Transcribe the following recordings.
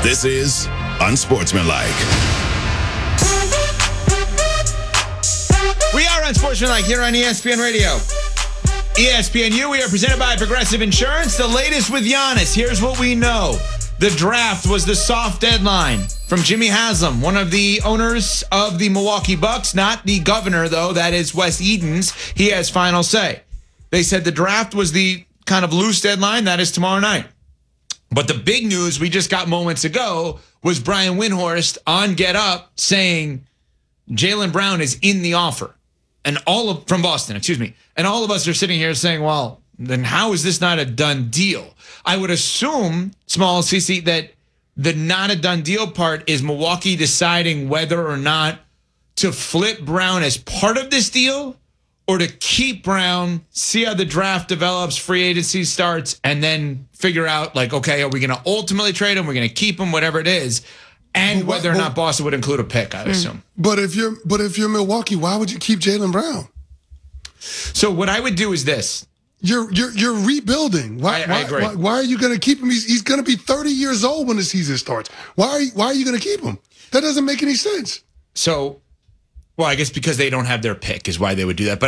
This is Unsportsmanlike. We are Unsportsmanlike here on ESPN Radio. ESPNU, we are presented by Progressive Insurance. The latest with Giannis. Here's what we know. The draft was the soft deadline from Jimmy Haslam, one of the owners of the Milwaukee Bucks, not the governor, though. That is Wes Edens. He has final say. They said the draft was the kind of loose deadline. That is tomorrow night. But the big news we just got moments ago was Brian Windhorst on Get Up saying Jaylen Brown is in the offer. And from Boston, And all of us are sitting here saying, well, then how is this not a done deal? I would assume, small CC, that the not a done deal part is Milwaukee deciding whether or not to flip Brown as part of this deal or to keep Brown, see how the draft develops, free agency starts, and then figure out, like, okay, are we going to ultimately trade him? We're going to keep him, whatever it is. And whether or not Boston would include a pick, I assume. But if you're Milwaukee, why would you keep Jaylen Brown? So what I would do is this. You're rebuilding. Why agree. Why are you going to keep him? He's going to be 30 years old when the season starts. Why are you going to keep him? That doesn't make any sense. So, well, I guess because they don't have their pick is why they would do that. But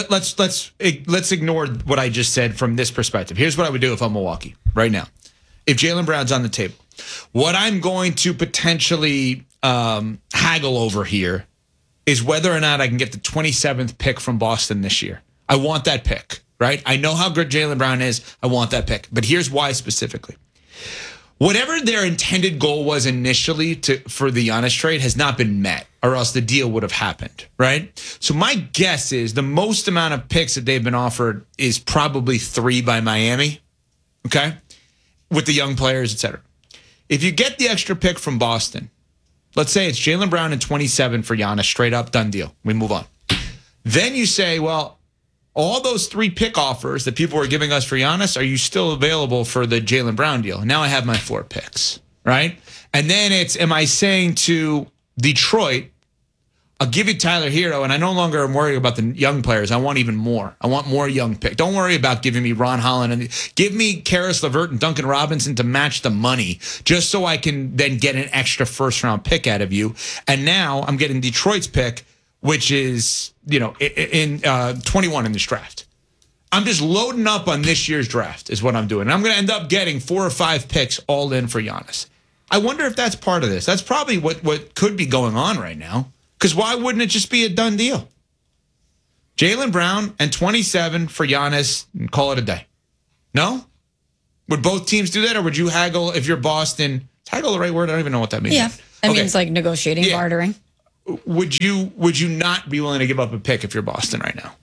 let's ignore what I just said from this perspective. Here's what I would do if I'm Milwaukee right now. If Jaylen Brown's on the table, what I'm going to potentially haggle over here is whether or not I can get the 27th pick from Boston this year. I want that pick, right? I know how good Jaylen Brown is. I want that pick. But here's why specifically. Whatever their intended goal was initially for the Giannis trade has not been met, or else the deal would have happened, right? So my guess is the most amount of picks that they've been offered is probably 3 by Miami, okay? With the young players, et cetera. If you get the extra pick from Boston, let's say it's Jaylen Brown and 27 for Giannis, straight up, done deal. We move on. Then you say, well, all those 3 pick offers that people were giving us for Giannis, are you still available for the Jaylen Brown deal? Now I have my 4 picks, right? And then it's, am I saying to Detroit, I'll give you Tyler Hero, and I no longer am worried about the young players. I want even more. I want more young pick. Don't worry about giving me Ron Holland. And give me Karis LeVert and Duncan Robinson to match the money, just so I can then get an extra first-round pick out of you. And now I'm getting Detroit's pick, which is, in 21 in this draft. I'm just loading up on this year's draft is what I'm doing. And I'm going to end up getting 4 or 5 picks all in for Giannis. I wonder if that's part of this. That's probably what could be going on right now. Because why wouldn't it just be a done deal? Jaylen Brown and 27 for Giannis and call it a day. No? Would both teams do that, or would you haggle if you're Boston? Is haggle the right word? I don't even know what that means. Yeah, that means like negotiating, bartering. Would you not be willing to give up a pick if you're Boston right now?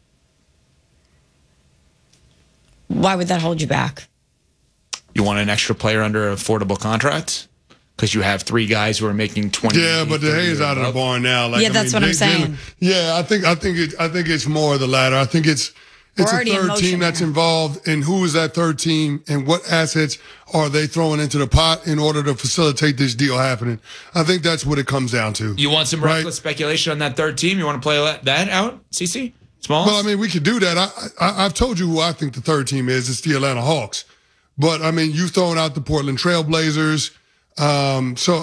Why would that hold you back? You want an extra player under affordable contract? Because you have 3 guys who are making 20. Yeah, but the hay's out of the barn now. That's what I'm saying. I think it's more of the latter. I think it's a third team that's involved, and who is that third team, and what assets are they throwing into the pot in order to facilitate this deal happening? I think that's what it comes down to. You want some reckless speculation on that third team? You want to play that out, CC? Smalls? Well, I mean, we could do that. I've told you who I think the third team is. It's the Atlanta Hawks. But, I mean, you've thrown out the Portland Trail Blazers. Those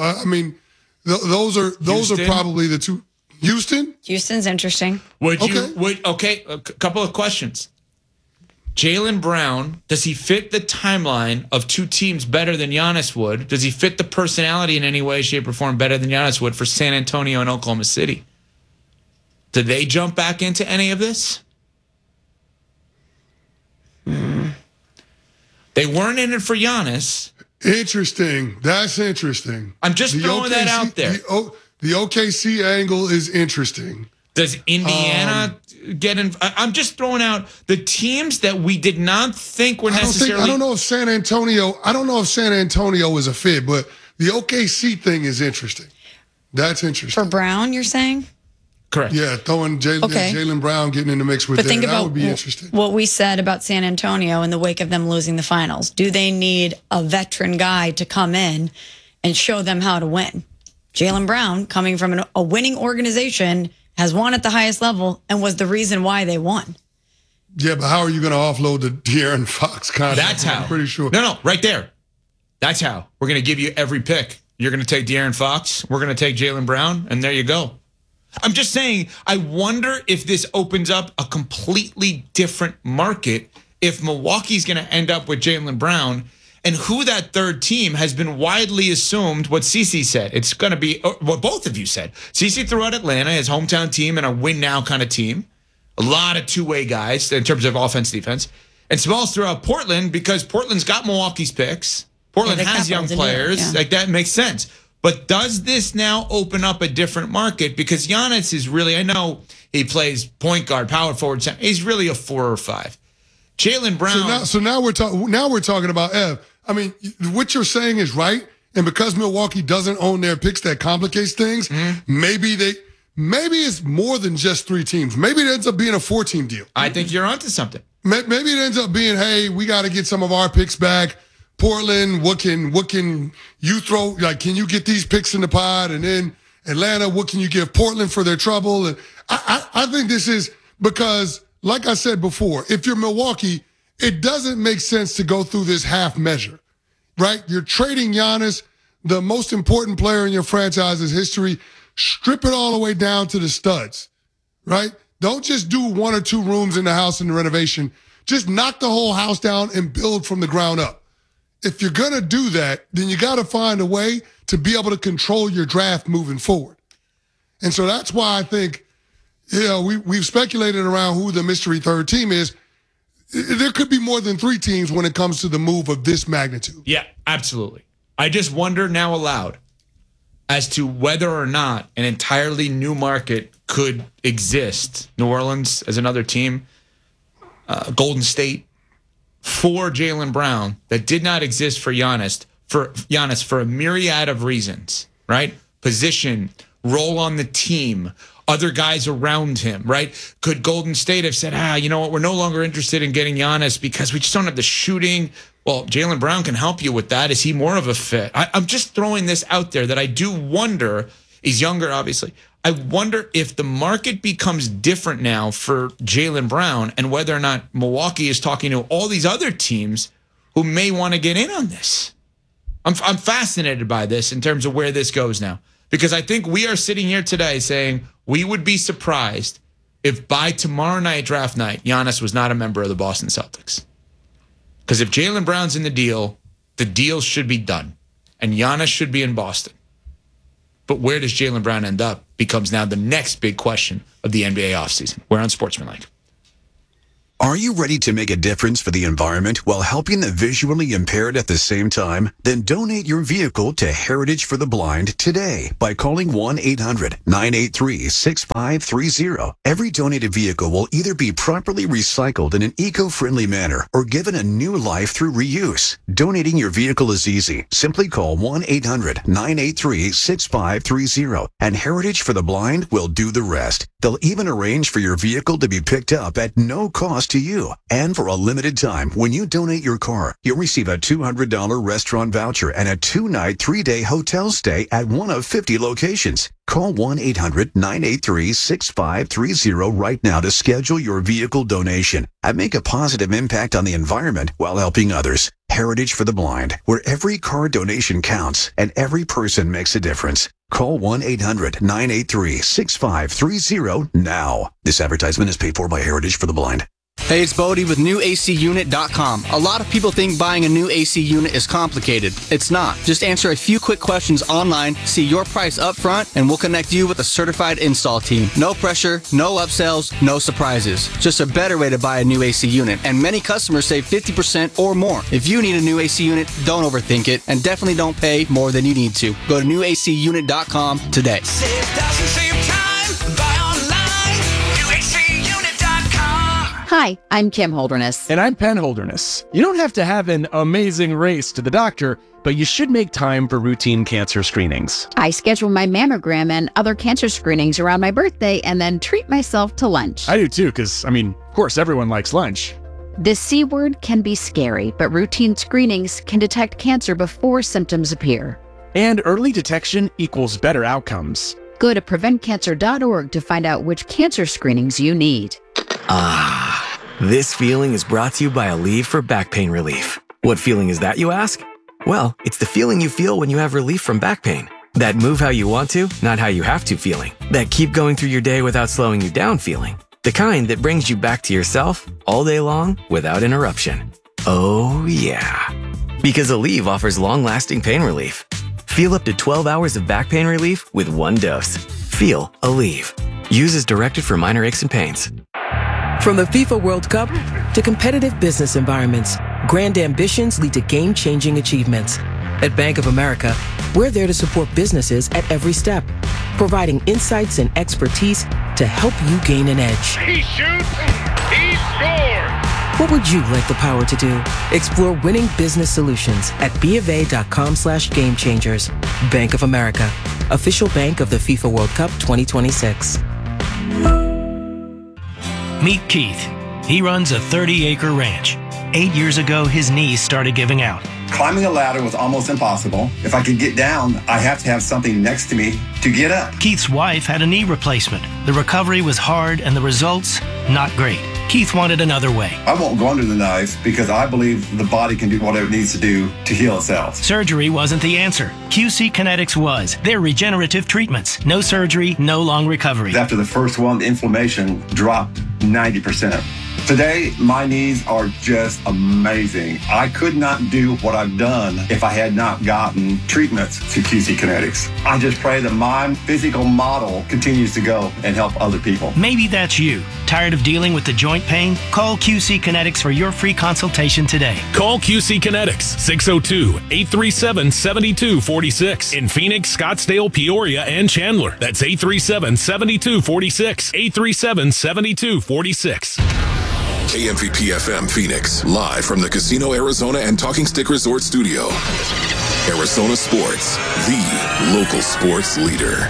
are probably the 2. Houston's interesting. A couple of questions. Jaylen Brown, does he fit the timeline of 2 teams better than Giannis would? Does he fit the personality in any way, shape, or form better than Giannis would for San Antonio and Oklahoma City? Did they jump back into any of this? They weren't in it for Giannis. Interesting. That's interesting. I'm just throwing that out there. The OKC angle is interesting. Does Indiana get in? I'm just throwing out the teams that we did not think were necessarily. I don't know if San Antonio is a fit, but the OKC thing is interesting. That's interesting. For Brown, you're saying? Correct. Yeah, throwing Jaylen Brown getting in the mix with that would be interesting. What we said about San Antonio in the wake of them losing the finals. Do they need a veteran guy to come in and show them how to win? Jaylen Brown, coming from a winning organization, has won at the highest level and was the reason why they won. Yeah, but how are you going to offload the De'Aaron Fox contract? That's how. I'm pretty sure. No, right there. That's how. We're going to give you every pick. You're going to take De'Aaron Fox. We're going to take Jaylen Brown. And there you go. I'm just saying, I wonder if this opens up a completely different market if Milwaukee's going to end up with Jaylen Brown, and who that third team has been widely assumed, what CeCe said. It's going to be what both of you said. CeCe threw out Atlanta, his hometown team, and a win-now kind of team. A lot of two-way guys in terms of offense, defense. And Smalls threw out Portland because Portland's got Milwaukee's picks. Portland has young players. Yeah. Like, that makes sense. But does this now open up a different market? Because Giannis is really, I know he plays point guard, power forward, center. He's really a 4 or 5. Jaylen Brown. So now we're talking about Ev. I mean, what you're saying is right. And because Milwaukee doesn't own their picks, that complicates things. Mm-hmm. Maybe it's more than just 3 teams. Maybe it ends up being a 4-team deal. I think you're onto something. Maybe it ends up being, hey, we got to get some of our picks back. Portland, what can you throw? Like, can you get these picks in the pod? And then Atlanta, what can you give Portland for their trouble? And I think this is because, like I said before, if you're Milwaukee, it doesn't make sense to go through this half measure, right? You're trading Giannis, the most important player in your franchise's history. Strip it all the way down to the studs, right? Don't just do 1 or 2 rooms in the house in the renovation. Just knock the whole house down and build from the ground up. If you're going to do that, then you got to find a way to be able to control your draft moving forward. And so that's why I think, we've speculated around who the mystery third team is. There could be more than 3 teams when it comes to the move of this magnitude. Yeah, absolutely. I just wonder now aloud as to whether or not an entirely new market could exist. New Orleans as another team, Golden State, for Jaylen Brown that did not exist for Giannis for a myriad of reasons, right? Position, role on the team, other guys around him, right? Could Golden State have said, you know what, we're no longer interested in getting Giannis because we just don't have the shooting? Well, Jaylen Brown can help you with that. Is he more of a fit? I'm just throwing this out there that I do wonder. He's younger, obviously. I wonder if the market becomes different now for Jaylen Brown and whether or not Milwaukee is talking to all these other teams who may want to get in on this. I'm fascinated by this in terms of where this goes now, because I think we are sitting here today saying we would be surprised if by tomorrow night, draft night, Giannis was not a member of the Boston Celtics. Because if Jaylen Brown's in the deal should be done, and Giannis should be in Boston. But where does Jaylen Brown end up becomes now the next big question of the NBA offseason. We're on Sportsmanlike. Are you ready to make a difference for the environment while helping the visually impaired at the same time? Then donate your vehicle to Heritage for the Blind today by calling 1-800-983-6530. Every donated vehicle will either be properly recycled in an eco-friendly manner or given a new life through reuse. Donating your vehicle is easy. Simply call 1-800-983-6530 and Heritage for the Blind will do the rest. They'll even arrange for your vehicle to be picked up at no cost to you. And for a limited time, when you donate your car, you'll receive a $200 restaurant voucher and a 2-night, 3-day hotel stay at one of 50 locations. Call 1-800-983-6530 right now to schedule your vehicle donation and make a positive impact on the environment while helping others. Heritage for the Blind, where every car donation counts and every person makes a difference. Call 1-800-983-6530 now. This advertisement is paid for by Heritage for the Blind. Hey, it's Bodie with NewACUnit.com. A lot of people think buying a new AC unit is complicated. It's not. Just answer a few quick questions online, see your price up front, and we'll connect you with a certified install team. No pressure, no upsells, no surprises. Just a better way to buy a new AC unit, and many customers save 50% or more. If you need a new AC unit, don't overthink it, and definitely don't pay more than you need to. Go to NewACUnit.com today. Save thousands, save time, buy online, NewACUnit.com. Hi, I'm Kim Holderness. And I'm Penn Holderness. You don't have to have an amazing race to the doctor, but you should make time for routine cancer screenings. I schedule my mammogram and other cancer screenings around my birthday and then treat myself to lunch. I do too, because, of course, everyone likes lunch. The C word can be scary, but routine screenings can detect cancer before symptoms appear. And early detection equals better outcomes. Go to preventcancer.org to find out which cancer screenings you need. This feeling is brought to you by Aleve for back pain relief. What feeling is that, you ask? Well, it's the feeling you feel when you have relief from back pain. That move how you want to, not how you have to feeling. That keep going through your day without slowing you down feeling. The kind that brings you back to yourself all day long without interruption. Oh yeah. Because Aleve offers long-lasting pain relief. Feel up to 12 hours of back pain relief with one dose. Feel Aleve. Use as directed for minor aches and pains. From the FIFA World Cup to competitive business environments, grand ambitions lead to game-changing achievements. At Bank of America, we're there to support businesses at every step, providing insights and expertise to help you gain an edge. He shoots, he scores! What would you like the power to do? Explore winning business solutions at BofA.com/gamechangers. Bank of America, official bank of the FIFA World Cup 2026. Meet Keith. He runs a 30-acre ranch. 8 years ago, his knees started giving out. Climbing a ladder was almost impossible. If I could get down, I have to have something next to me to get up. Keith's wife had a knee replacement. The recovery was hard and the results, not great. Keith wanted another way. I won't go under the knife because I believe the body can do whatever it needs to do to heal itself. Surgery wasn't the answer. QC Kinetics was. They're regenerative treatments. No surgery, no long recovery. After the first one, the inflammation dropped 90%. Today, my knees are just amazing. I could not do what I've done if I had not gotten treatments to QC Kinetics. I just pray that my physical model continues to go and help other people. Maybe that's you. Tired of dealing with the joint pain? Call QC Kinetics for your free consultation today. Call QC Kinetics, 602-837-7246. In Phoenix, Scottsdale, Peoria, and Chandler. That's 837-7246. 837-7246. KMVP FM Phoenix, live from the Casino Arizona and Talking Stick Resort Studio. Arizona Sports, the local sports leader.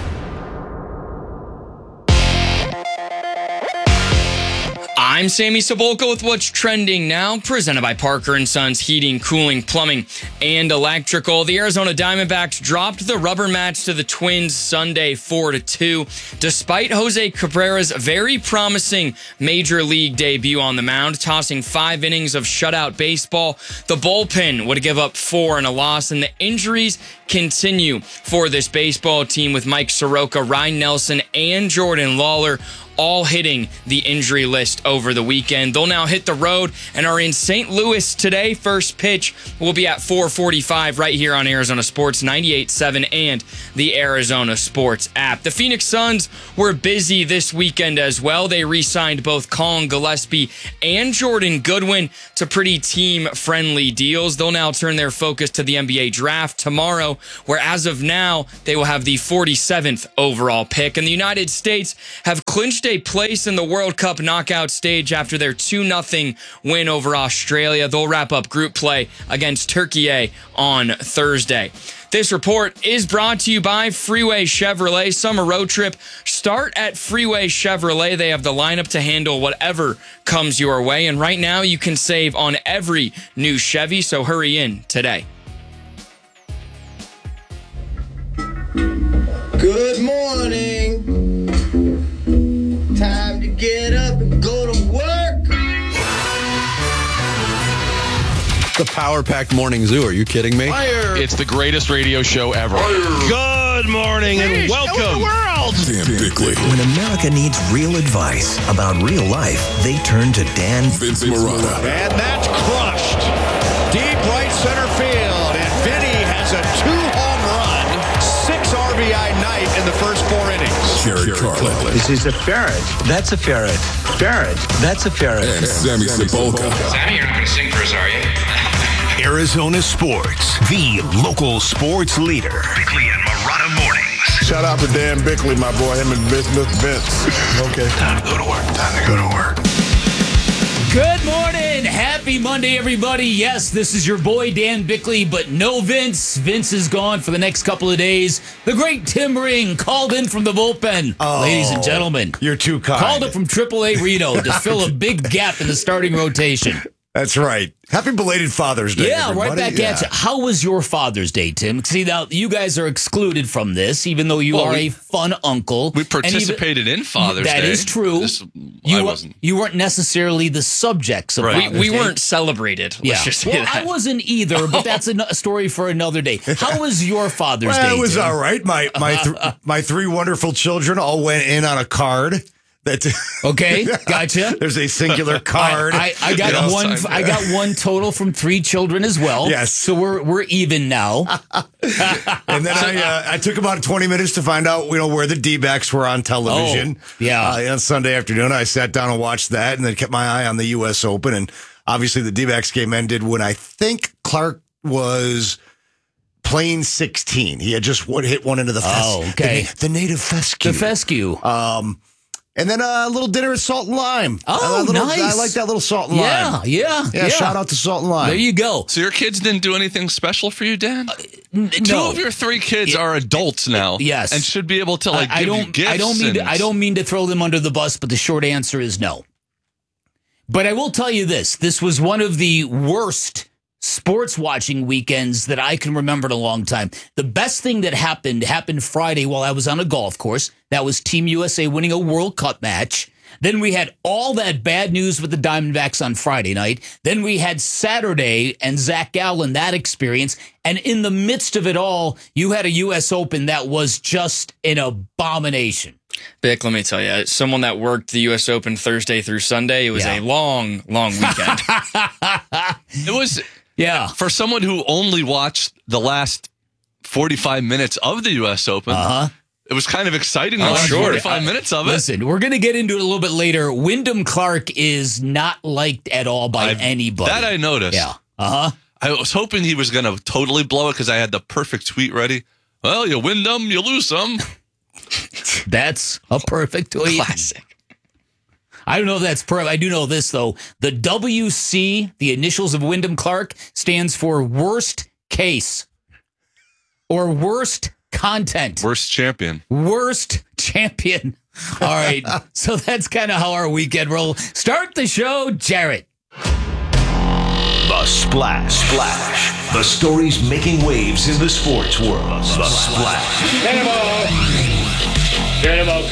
I'm Sammy Sabolka with what's trending now, presented by Parker & Sons Heating, Cooling, Plumbing, and Electrical. The Arizona Diamondbacks dropped the rubber match to the Twins Sunday 4-2. Despite Jose Cabrera's very promising major league debut on the mound, tossing 5 innings of shutout baseball, the bullpen would give up 4 in a loss, and the injuries continue for this baseball team with Mike Soroka, Ryan Nelson, and Jordan Lawler all hitting the injury list over the weekend. They'll now hit the road and are in St. Louis today. First pitch will be at 4:45 right here on Arizona Sports 98.7 and the Arizona Sports app. The Phoenix Suns were busy this weekend as well. They re-signed both Colin Gillespie and Jordan Goodwin to pretty team-friendly deals. They'll now turn their focus to the NBA draft tomorrow, where as of now, they will have the 47th overall pick. And the United States have clinched a place in the World Cup knockout stage after their 2-0 win over Australia. They'll wrap up group play against Turkey on Thursday. This report is brought to you by Freeway Chevrolet. Summer road trip, start at Freeway Chevrolet. They have the lineup to handle whatever comes your way. And right now you can save on every new Chevy, so hurry in today. Good morning. Time to get up and go to work. The power-packed morning zoo. Are you kidding me? Fire. It's the greatest radio show ever. Fire. Good morning and welcome. Dan Bickley. When America needs real advice about real life, they turn to Dan Vince Marotta. And that's crushed. Deep right center field. And Vinny has a 2-home run, 6 RBI night in the first 4 innings. Jared Carlin. This is a ferret. That's a ferret. Ferret. That's a ferret. And Sammy Sabolka. Sammy, you're not going to sing for us, are you? Arizona Sports, the local sports leader. Bickley and Marotta mornings. Shout out to Dan Bickley, my boy, him and Vince. Okay. Time to go to work. Time to go to work. Good morning. Happy Monday, everybody. Yes, this is your boy, Dan Bickley, but no Vince. Vince is gone for the next couple of days. The great Tim Ring called in from the bullpen. Oh, ladies and gentlemen. You're too kind. Called up from AAA Reno to fill a big gap in the starting rotation. That's right. Happy belated Father's Day, Yeah, everybody. right back at you. How was your Father's Day, Tim? See, now you guys are excluded from this, even though you are a fun uncle. We participated in Father's Day. That is true. I wasn't. You weren't necessarily the subjects of Father's Day. We weren't celebrated. Let's just say that. I wasn't either, but that's a story for another day. How was your Father's Day, It was Tim? all right. My three wonderful children all went in on a card. Okay, gotcha. There's a singular card. I got one. I got one total from 3 children as well. Yes, so we're even now. And then I took about 20 minutes to find out where the D-backs were on television. On Sunday afternoon, I sat down and watched that, and then kept my eye on the U.S. Open. And obviously, the D-backs game ended when I think Clark was playing 16. He had just hit one into the fescue. Oh, okay. The native fescue. The fescue. And then a little dinner at Salt and Lime. Nice. I like that little Salt and Lime. Yeah. Shout out to Salt and Lime. There you go. So your kids didn't do anything special for you, Dan? No. 2 of your 3 kids are adults now. Yes. And should be able to give you gifts. I don't mean to throw them under the bus, but the short answer is no. But I will tell you this. This was one of the worst sports watching weekends that I can remember in a long time. The best thing that happened Friday while I was on a golf course. That was Team USA winning a World Cup match. Then we had all that bad news with the Diamondbacks on Friday night. Then we had Saturday and Zach Gallen, that experience. And in the midst of it all, you had a U.S. Open that was just an abomination. Vic, let me tell you, as someone that worked the U.S. Open Thursday through Sunday, it was a long, long weekend. It was... Yeah, for someone who only watched the last 45 minutes of the U.S. Open, it was kind of exciting. The last 45 minutes of it. Listen, we're going to get into it a little bit later. Wyndham Clark is not liked at all by anybody. That I noticed. Yeah. I was hoping he was going to totally blow it because I had the perfect tweet ready. Well, you win them, you lose some. That's a perfect tweet. Classic. I don't know if that's perfect. I do know this, though. The WC, the initials of Wyndham Clark, stands for worst case or worst content. Worst champion. Worst champion. All right. So that's kind of how our weekend roll. Start the show, Jarrett. The Splash. The stories making waves in the sports world. The Splash. Cannonball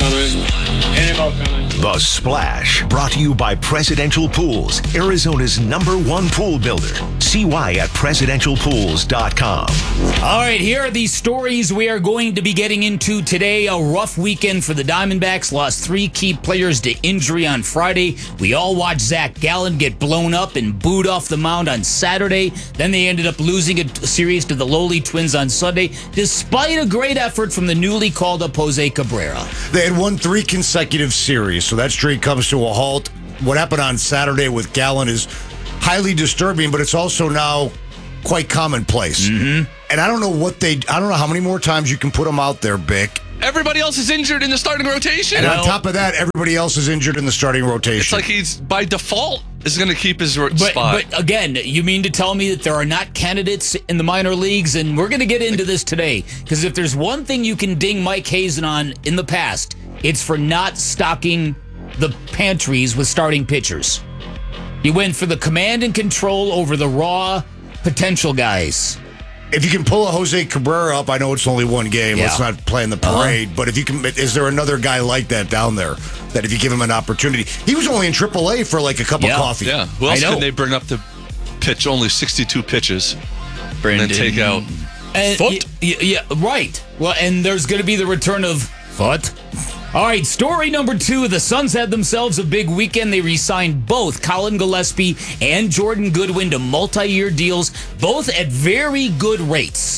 coming. The Splash, brought to you by Presidential Pools, Arizona's #1 pool builder. See why at presidentialpools.com. All right, here are the stories we are going to be getting into today. A rough weekend for the Diamondbacks. Lost 3 key players to injury on Friday. We all watched Zach Gallen get blown up and booed off the mound on Saturday. Then they ended up losing a series to the lowly Twins on Sunday, despite a great effort from the newly called up Jose Cabrera. They had won 3 consecutive series, so that streak comes to a halt. What happened on Saturday with Gallen is highly disturbing, but it's also now quite commonplace. And I don't know how many more times you can put them out there, Bick. Everybody else is injured in the starting rotation. And on top of that, everybody else is injured in the starting rotation. It's like he's, by default, is going to keep his spot. But again, you mean to tell me that there are not candidates in the minor leagues? And we're going to get into this today. Because if there's one thing you can ding Mike Hazen on in the past, it's for not stocking the pantries with starting pitchers. He went for the command and control over the raw potential guys. If you can pull a Jose Cabrera up, I know it's only one game. Let's not play in the parade. But if you can, is there another guy like that down there that if you give him an opportunity? He was only in AAA for like a cup of coffee. Yeah. Who else can they bring up to pitch only 62 pitches and then take out Foot? Yeah, right. Well, and there's going to be the return of Foot. All right, story number 2. The Suns had themselves a big weekend. They re-signed both Colin Gillespie and Jordan Goodwin to multi-year deals, both at very good rates.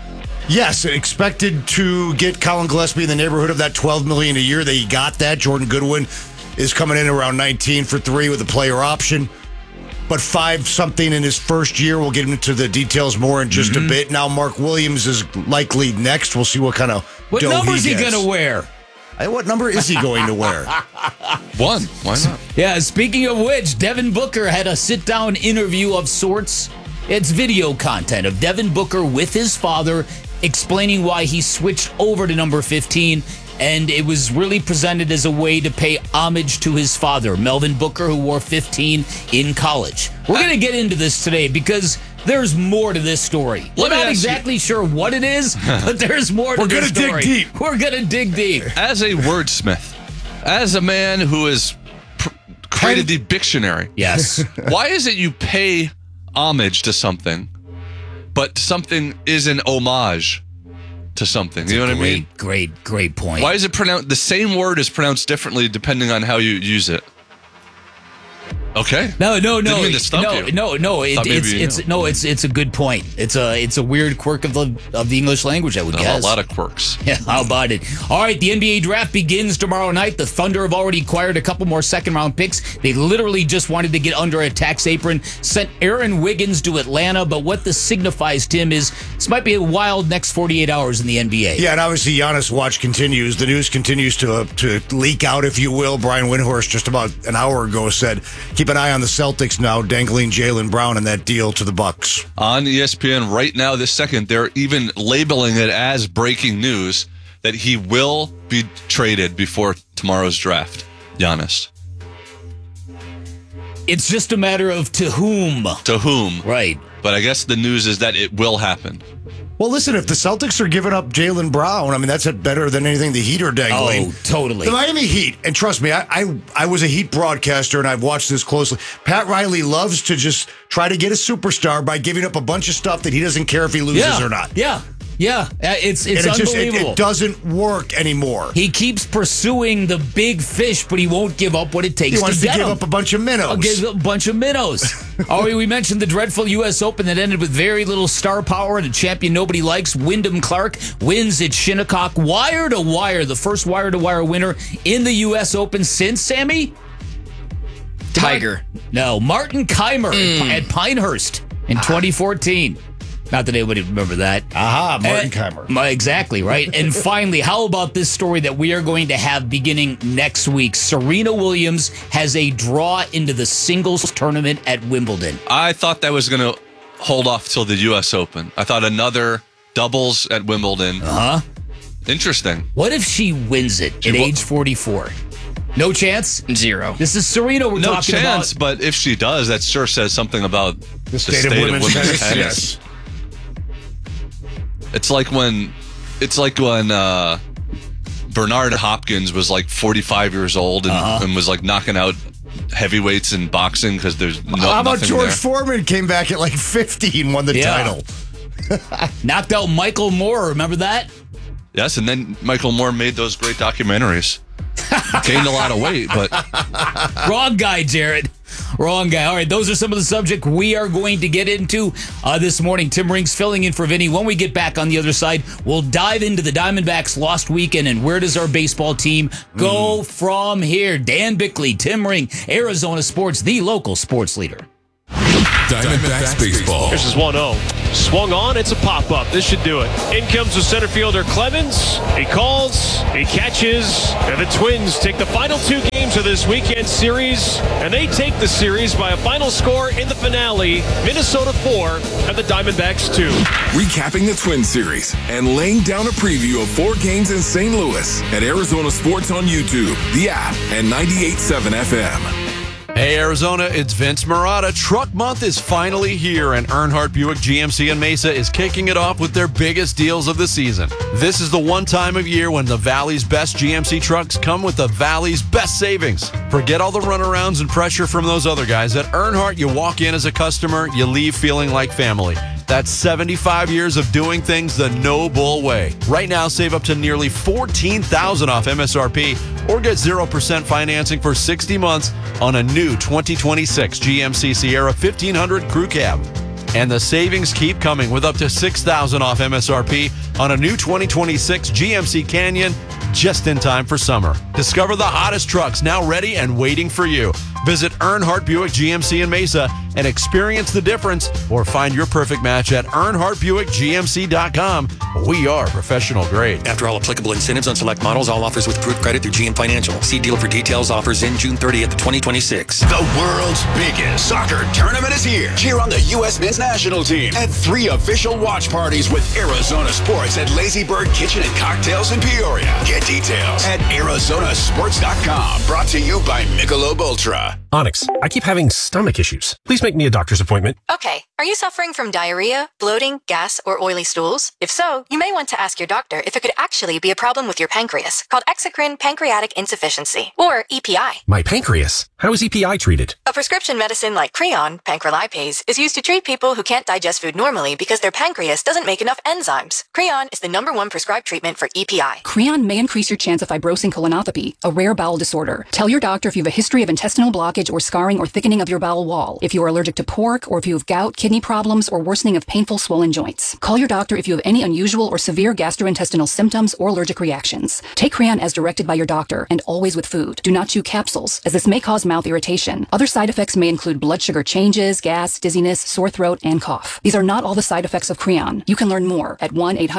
Yes, expected to get Colin Gillespie in the neighborhood of that $12 million a year. They got that. Jordan Goodwin is coming in around 19 for 3 with a player option. But 5-something in his first year. We'll get into the details more in just a bit. Now Mark Williams is likely next. We'll see what kind of What number is he going to wear? What number is he going to wear? 1. Why not? Yeah, speaking of which, Devin Booker had a sit-down interview of sorts It's video content of Devin Booker with his father explaining why he switched over to number 15. And it was really presented as a way to pay homage to his father, Melvin Booker, who wore 15 in college. We're going to get into this today because there's more to this story. We're not exactly sure what it is, but there's more to this story. We're going to dig deep. We're going to dig deep. As a wordsmith, as a man who has created the dictionary, yes. Why is it you pay homage to something, but something is an homage to something? You know what I mean? Great point. Why is it pronounced, the same word is pronounced differently depending on how you use it? Okay. No. Didn't mean to stump you. It's a good point. It's a weird quirk of the English language, I would guess. A lot of quirks. Yeah, how about it? All right, the NBA draft begins tomorrow night. The Thunder have already acquired a couple more second-round picks. They literally just wanted to get under a tax apron, sent Aaron Wiggins to Atlanta, but what this signifies, Tim, is this might be a wild next 48 hours in the NBA. Yeah, and obviously Giannis watch continues. The news continues to leak out, if you will. Brian Windhorst just about an hour ago said, keep an eye on the Celtics now, dangling Jaylen Brown in that deal to the Bucks. On ESPN right now, this second, they're even labeling it as breaking news that he will be traded before tomorrow's draft. Giannis. It's just a matter of to whom. To whom. Right. But I guess the news is that it will happen. Well, listen, if the Celtics are giving up Jaylen Brown, I mean, that's better than anything the Heat are dangling. Oh, totally. The Miami Heat, and trust me, I was a Heat broadcaster, and I've watched this closely. Pat Riley loves to just try to get a superstar by giving up a bunch of stuff that he doesn't care if he loses or not. Yeah, it's unbelievable. It doesn't work anymore. He keeps pursuing the big fish, but he won't give up what it takes he wants to get give him. up a bunch of minnows. I'll give up a bunch of minnows. We mentioned the dreadful U.S. Open that ended with very little star power and a champion nobody likes. Wyndham Clark wins at Shinnecock wire to wire, the first wire to wire winner in the U.S. Open since, Sammy? Tiger. No, Martin Keimer at Pinehurst in 2014. Not that anybody would remember that. Martin Keimer. Exactly, right? And finally, how about this story that we are going to have beginning next week? Serena Williams has a draw into the singles tournament at Wimbledon. I thought that was going to hold off till the U.S. Open. I thought another doubles at Wimbledon. Interesting. What if she wins it at age 44? No chance? Zero. This is Serena we're talking about. No chance, but if she does, that sure says something about the state of women's tennis. Yes. It's like when Bernard Hopkins was like 45 years old and was like knocking out heavyweights in boxing because there's How about George Foreman came back at like 50 and won the title? Knocked out Michael Moore. Remember that? Yes, and then Michael Moore made those great documentaries. Gained a lot of weight, but... Wrong guy, Jared. Wrong guy. All right, those are some of the subjects we are going to get into this morning. Tim Rings filling in for Vinny. When we get back on the other side, we'll dive into the Diamondbacks' lost weekend and where does our baseball team go from here. Dan Bickley, Tim Ring, Arizona Sports, the local sports leader. Diamondbacks baseball. This is 1-0. Swung on, it's a pop-up. This should do it. In comes the center fielder, Clemens. He calls, he catches, and the Twins take the final two games of this weekend series, and they take the series by a final score in the finale, Minnesota 4 and the Diamondbacks 2. Recapping the Twins series and laying down a preview of 4 games in St. Louis at Arizona Sports on YouTube, the app, and 98.7 FM. Hey Arizona, it's Vince Marotta. Truck Month is finally here, and Earnhardt Buick GMC in Mesa is kicking it off with their biggest deals of the season. This is the one time of year when the Valley's best GMC trucks come with the Valley's best savings. Forget all the runarounds and pressure from those other guys. At Earnhardt, you walk in as a customer, you leave feeling like family. That's 75 years of doing things the no bull way. Right now, save up to nearly $14,000 off MSRP or get 0% financing for 60 months on a new 2026 GMC Sierra 1500 Crew Cab. And the savings keep coming with up to $6,000 off MSRP on a new 2026 GMC Canyon just in time for summer. Discover the hottest trucks now ready and waiting for you. Visit Earnhardt Buick GMC in Mesa and experience the difference, or find your perfect match at EarnhardtBuickGMC.com. We are professional grade. After all applicable incentives on select models, all offers with approved credit through GM Financial. See dealer for details. Offers in June 30th, 2026. The world's biggest soccer tournament is here. Cheer on the U.S. men's national team at 3 official watch parties with Arizona Sports at Lazy Bird Kitchen and Cocktails in Peoria. Get details at ArizonaSports.com. Brought to you by Michelob Ultra. Onyx, I keep having stomach issues. Please make me a doctor's appointment. Okay, are you suffering from diarrhea, bloating, gas, or oily stools? If so, you may want to ask your doctor if it could actually be a problem with your pancreas, called exocrine pancreatic insufficiency, or EPI. My pancreas? How is EPI treated? A prescription medicine like Creon, pancrelipase, is used to treat people who can't digest food normally because their pancreas doesn't make enough enzymes. Creon is the #1 prescribed treatment for EPI. Creon may increase your chance of fibrosing colonopathy, a rare bowel disorder. Tell your doctor if you have a history of intestinal blockage or scarring or thickening of your bowel wall, if you are allergic to pork, or if you have gout, kidney problems, or worsening of painful swollen joints. Call your doctor if you have any unusual or severe gastrointestinal symptoms or allergic reactions. Take Creon as directed by your doctor and always with food. Do not chew capsules, as this may cause mouth irritation. Other side effects may include blood sugar changes, gas, dizziness, sore throat, and cough. These are not all the side effects of Creon. You can learn more at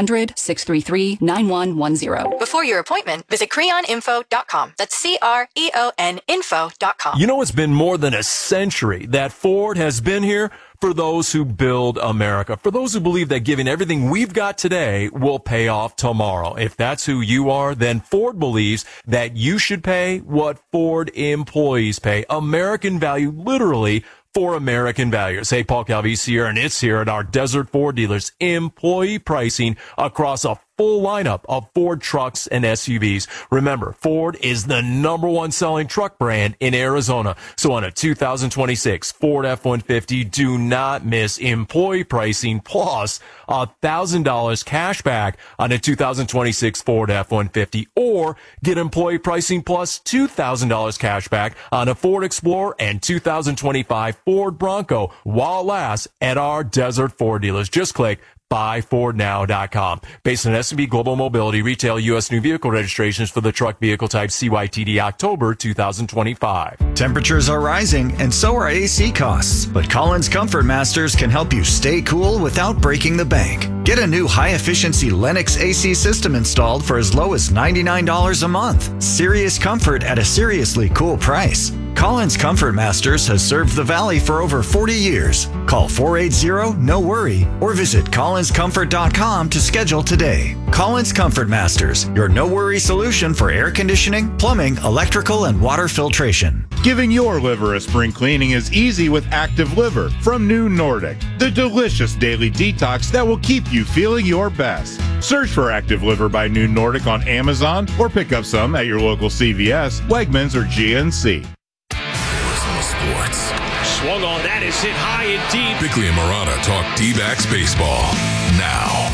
1-800-633-9110. Before your appointment, visit creoninfo.com. That's CREON info.com. You know, it's been more than a century that Ford has been here for those who build America, for those who believe that giving everything we've got today will pay off tomorrow. If that's who you are, then Ford believes that you should pay what Ford employees pay. American value, literally, for American values. Hey, Paul Calvisi here, and it's here at our Desert Ford dealers. Employee pricing across a full lineup of Ford trucks and SUVs. Remember, Ford is the #1 selling truck brand in Arizona. So on a 2026 Ford F-150, do not miss employee pricing plus $1,000 cash back on a 2026 Ford F-150, or get employee pricing plus $2,000 cash back on a Ford Explorer and 2025 Ford Bronco while it lasts at our Desert Ford dealers. Just click buyfordnow.com. Based on S&P Global Mobility, retail U.S. new vehicle registrations for the truck vehicle type CYTD October 2025. Temperatures are rising, and so are AC costs. But Collins Comfort Masters can help you stay cool without breaking the bank. Get a new high-efficiency Lennox AC system installed for as low as $99 a month. Serious comfort at a seriously cool price. Collins Comfort Masters has served the Valley for over 40 years. Call 480-NO-WORRY or visit collinscomfort.com to schedule today. Collins Comfort Masters, your no-worry solution for air conditioning, plumbing, electrical, and water filtration. Giving your liver a spring cleaning is easy with Active Liver from New Nordic, the delicious daily detox that will keep you feeling your best. Search for Active Liver by New Nordic on Amazon or pick up some at your local CVS, Wegmans, or GNC. Sports. Swung on, that is hit high and deep. Bickley and Marotta talk D-backs baseball now.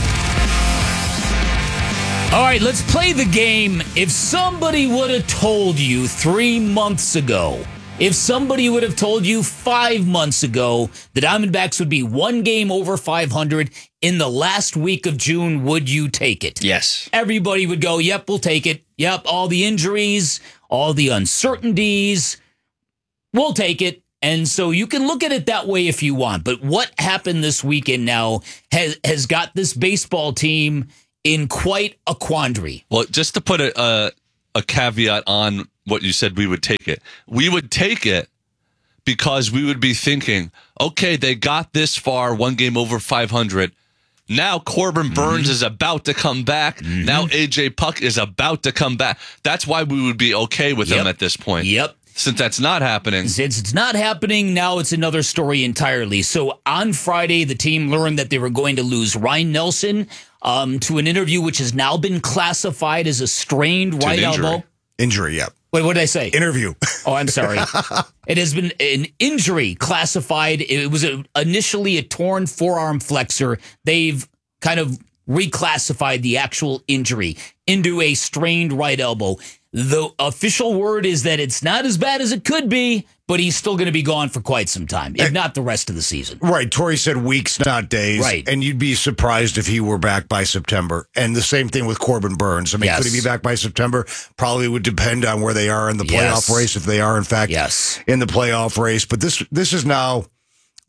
All right, let's play the game. If somebody would have told you 3 months ago, if somebody would have told you 5 months ago the Diamondbacks would be 1 game over 500 in the last week of June, would you take it? Yes. Everybody would go, yep, we'll take it. Yep, all the injuries, all the uncertainties, we'll take it. And so you can look at it that way if you want. But what happened this weekend now has got this baseball team in quite a quandary. Well, just to put a caveat on what you said, we would take it. We would take it because we would be thinking, okay, they got this far, 1 game over 500. Now Corbin Burns is about to come back. Now AJ Puck is about to come back. That's why we would be okay with them at this point. Yep. Since that's not happening. Since it's not happening, now it's another story entirely. So on Friday, the team learned that they were going to lose Ryan Nelson to an interview which has now been classified as a strained right elbow. Injury, yep. Wait, what did I say? Interview. Oh, I'm sorry. It has been an injury classified. It was initially a torn forearm flexor. They've kind of reclassified the actual injury into a strained right elbow. The official word is that it's not as bad as it could be, but he's still going to be gone for quite some time, if not the rest of the season. Right. Torrey said weeks, not days. Right. And you'd be surprised if he were back by September. And the same thing with Corbin Burns. I mean, could he be back by September? Probably would depend on where they are in the playoff race, if they are, in fact, in the playoff race. But this is now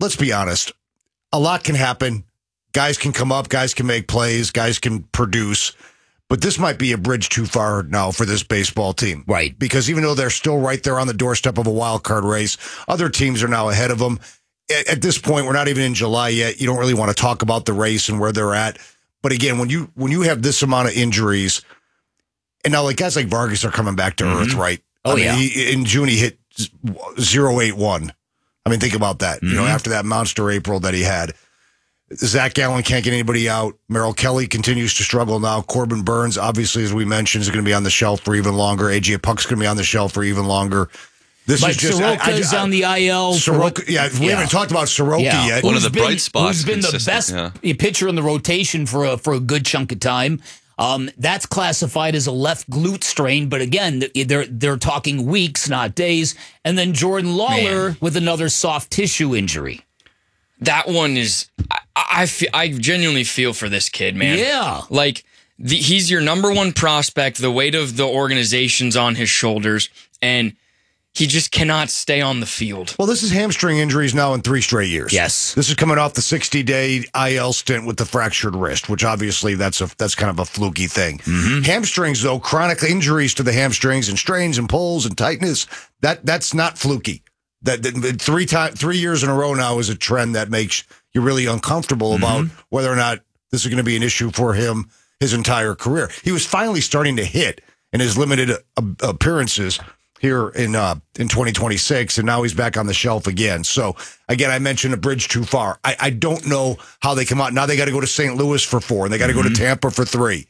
let's be honest. A lot can happen. Guys can come up, guys can make plays, guys can produce. But this might be a bridge too far now for this baseball team. Right. Because even though they're still right there on the doorstep of a wild card race, other teams are now ahead of them. At this point, we're not even in July yet. You don't really want to talk about the race and where they're at. But again, when you have this amount of injuries, and now like guys like Vargas are coming back to earth, right? Oh, in June, he hit 0.81. I mean, think about that. You know, after that monster April that he had. Zach Gallen can't get anybody out. Merrill Kelly continues to struggle now. Corbin Burns, obviously, as we mentioned, is going to be on the shelf for even longer. A.J. Puck's going to be on the shelf for even longer. This is just Soroka's on the IL. Soroka, we haven't talked about Soroka yet. One of the bright spots. Who's been the best pitcher in the rotation for a good chunk of time. That's classified as a left glute strain, but again, they're talking weeks, not days. And then Jordan Lawler with another soft tissue injury. That one is, I genuinely feel for this kid, man. Yeah. Like, he's your number one prospect. The weight of the organization's on his shoulders, and he just cannot stay on the field. Well, this is hamstring injuries now in 3 straight years. Yes. This is coming off the 60-day IL stint with the fractured wrist, which obviously that's kind of a fluky thing. Hamstrings, though, chronic injuries to the hamstrings and strains and pulls and tightness, that's not fluky. That 3 years in a row now is a trend that makes you really uncomfortable about whether or not this is going to be an issue for him his entire career. He was finally starting to hit in his limited appearances here in 2026, and now he's back on the shelf again. So, again, I mentioned a bridge too far. I don't know how they come out. Now they got to go to St. Louis for 4, and they got to go to Tampa for 3.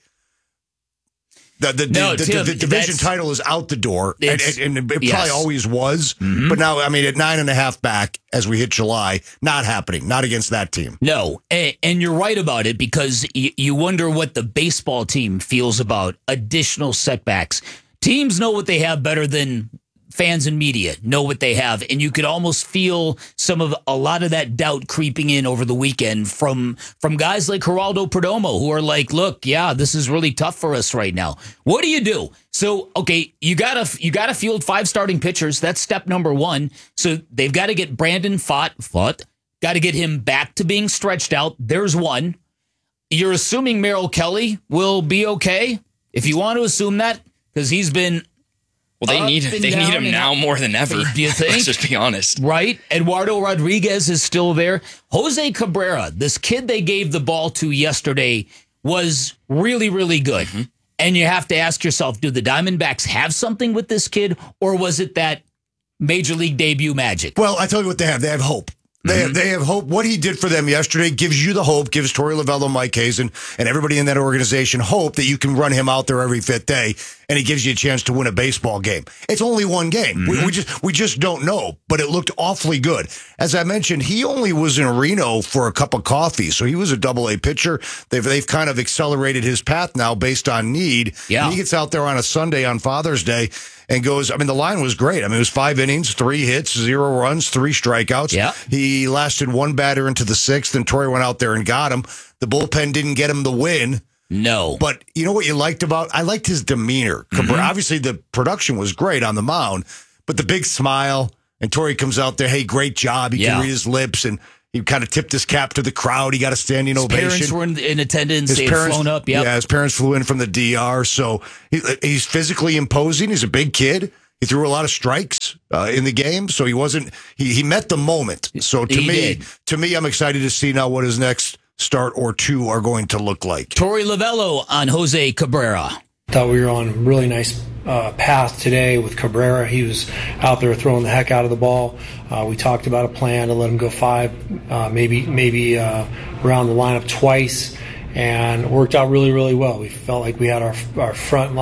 The division title is out the door, and it probably always was. But now, I mean, at 9.5 back as we hit July, not happening. Not against that team. No, and you're right about it because you wonder what the baseball team feels about additional setbacks. Teams know what they have better than fans and media know what they have, and you could almost feel a lot of that doubt creeping in over the weekend from guys like Geraldo Perdomo, who are like, look, yeah, this is really tough for us right now. What do you do? So, okay, you gotta field 5 starting pitchers. That's step number 1. So they've got to get Brandon Pfaadt, got to get him back to being stretched out. There's one. You're assuming Merrill Kelly will be okay, if you want to assume that, because he's been. Well, they need him now more than ever. Do you think? Let's just be honest. Right? Eduardo Rodriguez is still there. Jose Cabrera, this kid they gave the ball to yesterday, was really, really good. And you have to ask yourself, do the Diamondbacks have something with this kid, or was it that major league debut magic? Well, I tell you what they have. They have hope. They have hope. What he did for them yesterday gives you the hope, gives Torey Lovullo, Mike Hazen, and everybody in that organization hope that you can run him out there every 5th day, and he gives you a chance to win a baseball game. It's only one game. We just don't know, but it looked awfully good. As I mentioned, he only was in Reno for a cup of coffee, so he was a AA pitcher. They've kind of accelerated his path now based on need. Yeah. And he gets out there on a Sunday on Father's Day and goes, I mean, the line was great. I mean, it was 5 innings, 3 hits, 0 runs, 3 strikeouts. Yeah. He lasted 1 batter into the 6th, and Torey went out there and got him. The bullpen didn't get him the win. No. But you know what you liked about? I liked his demeanor. Obviously, the production was great on the mound, but the big smile, and Torey comes out there, hey, great job. He can read his lips, and he kind of tipped his cap to the crowd. He got a standing ovation. His parents were in attendance. They had flown up. Yep. Yeah, his parents flew in from the DR. So he's physically imposing. He's a big kid. He threw a lot of strikes in the game, so he wasn't. He met the moment. So to me, I'm excited to see now what his next start or 2 are going to look like. Torey Lovullo on Jose Cabrera. Thought we were on a really nice path today with Cabrera. He was out there throwing the heck out of the ball. We talked about a plan to let him go 5, maybe around the lineup twice, and it worked out really, really well. We felt like we had our front line